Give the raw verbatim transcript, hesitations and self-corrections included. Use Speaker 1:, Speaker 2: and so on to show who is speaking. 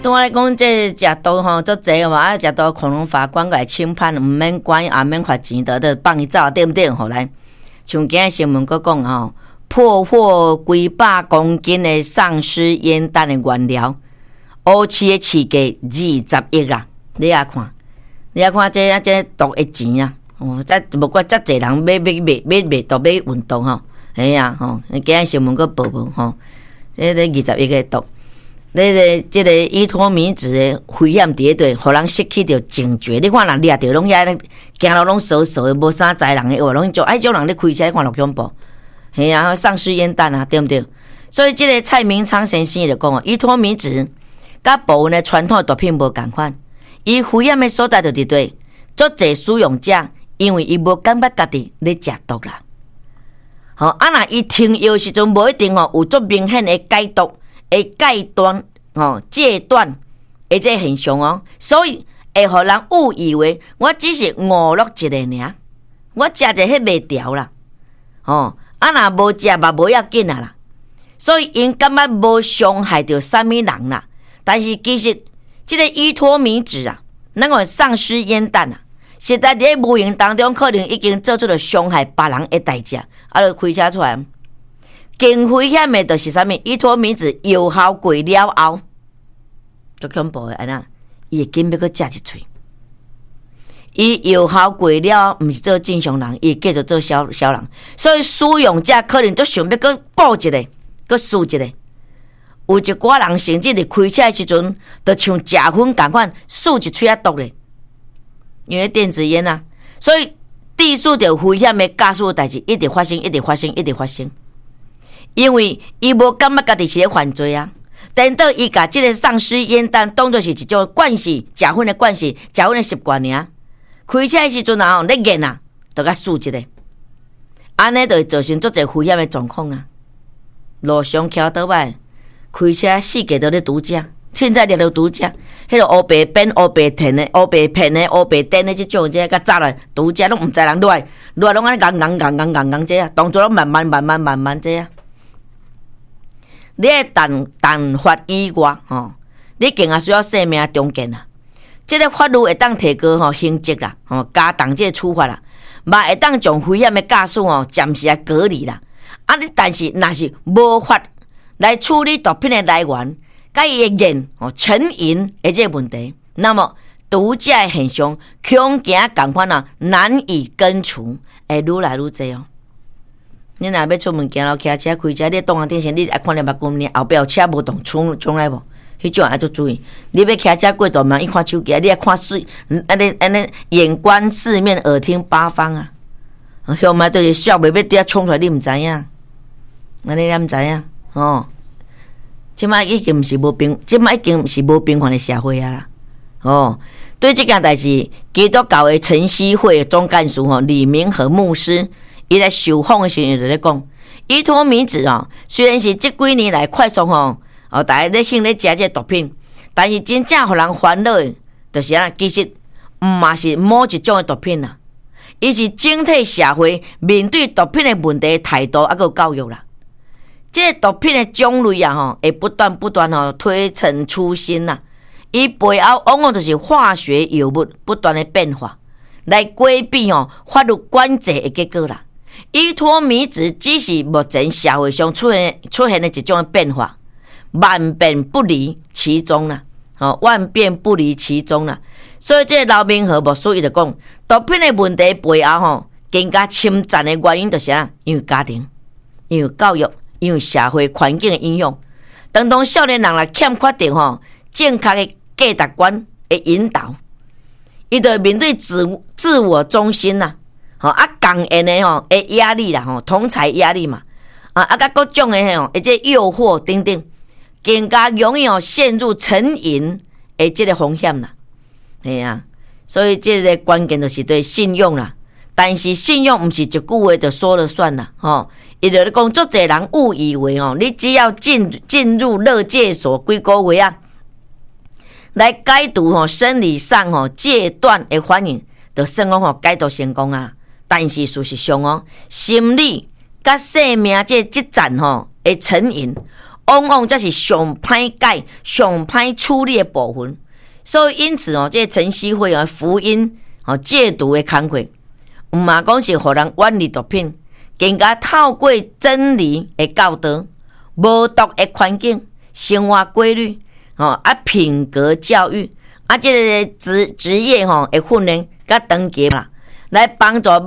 Speaker 1: 拄仔讲这食毒吼，足济嘛，啊食毒可能法官来轻判，毋免管，也免罚钱，得得放伊走，对不对？后来像今日新闻佫讲吼，破获几百公斤的丧尸烟弹的原料，乌市的市价二十亿啊！你也看，你也看这啊这毒的钱啊！哦，再无怪遮济人买买买买买毒买运动吼，嘿啊吼，今日新闻佫报无吼，这这二十亿个毒。你个即个依托米子的危险伫对，互人失去着警觉。你看人掠着拢遐行路拢傻傻的，无啥才人的话，拢做哎种人咧开车，你看落恐怖。嘿啊，丧尸烟弹啊，对不对？所以即个蔡明昌先生就讲哦，依托米子甲部分的传统毒品无共款，伊危险的所在就伫对，足侪使用者因为伊无感觉家己咧食毒啦。吼、哦，啊若伊停药时阵无一定哦，有足明显的解毒。会戒断哦，戒断的这现象哦，所以会互人误以为我只是误落一个尔，我食者迄袂调啦，哦，啊若无食嘛无要紧啊啦，所以因感觉无伤害到啥物人啦，但是其实这个依托米子啊，那个丧尸烟弹啊，实在伫无形当中可能已经做出了伤害别人的代价，啊，就开车出来。更危险的就是啥物？依托米子有效过了后，足恐怖的安那，伊会紧要搁食一喙。伊有效过了，毋是做正常人，伊继续做小小人。所以使用者可能足想要搁补一个，搁输一个。有一寡人甚至伫开车的时阵，就像食薰共款，输一喙啊毒咧。因为电子烟啊，所以地数着危险的驾驶代志一直发生，一直发生，一直发生。因为伊无感觉家己是咧犯罪啊，等到伊甲即个丧尸烟弹当作是一种惯习，食薰的惯习，食薰的习惯尔。开车的时阵啊，咧瘾啊，就甲输一个，安尼就会造成足侪危险的状况啊。路上桥倒摆，开车四界都咧毒驾，凊彩掠到毒驾，迄个乌白边、乌白天的、乌白片的、乌白灯的即种，这甲砸来毒驾拢毋知人落来，落来拢安尼硬硬硬硬硬硬这啊，动作拢慢慢慢慢慢慢这啊。你的弹弹法以外，吼、哦，你更加需要生命中间啊。这个法律会当提高吼刑责啦，吼加重这个处罚啦，嘛会当将危险的驾驶吼暂时啊隔离啦。啊，你但是若是无法来处理毒品的来源，甲伊的瘾吼成瘾的这个问题，那么毒驾的现象恐惊共款啊难以根除，会愈来愈济哦。你若要出门行路骑车开车，你挡啊顶先，你爱看你目光呢，后壁有车无动，冲冲来无？迄种爱足注意。你要骑车过道嘛，一看手机，你爱看水，安尼安尼眼观四面，耳听八方啊。后面就是小妹要伫冲出来，你毋知影，安尼你毋知影哦。即摆已经毋是无平，即摆已经毋是无平凡的社会啊啦。哦，对这件代志，基督教的晨曦会总干事吼李明和牧师。伊在受访的时候就咧讲，依托米子哦，虽然是这几年来快速吼哦，大家咧兴咧食这毒品，但是真正互人烦恼的，就是啊，其实毋嘛是某一种的毒品啦，伊是整体社会面对毒品的问题态度啊，个教育啦。这个毒品的种类啊，吼会不断不断吼推陈出新啦，伊背后往往就是化学药物不断的变化，来规避吼法律管制的结果啦。依托米子只是目前社会上出现出现的一种变化，万变不离其宗啦，哦，万变不离其宗啦。所以这老明和牧师伊就讲，毒品的问题背后吼更加侵占的原因就是啊，因为家庭、因为教育、因为社会环境的影响，当当少年人来欠缺着吼正确的价值观的引导，伊就面对自自我中心啦。吼啊，共缘的吼，诶压力啦，吼同侪压力嘛，啊啊，甲各种的吼，或者诱惑等等，更加容易吼陷入成瘾的这个风险啦，系啊，所以这个关键就是对信用啦。但是信用毋是一句话就说了算啦，吼，伊就咧讲，足侪人误以为吼，你只要进进入乐戒所几个月啊，来解除吼生理上吼戒断的反应，就算讲吼解除成功啊。但是事实上哦，心理甲生命这一战吼会成瘾， 往往才是上歹解、上歹处理的部分。所以因此哦，这个晨曦会啊，福音哦戒毒的工作，毋嘛讲是互人远离毒品，更加透过真理的教导、无毒的环境、生活规律哦啊品格教育啊，这个职职业吼的训练甲长期啦，来帮助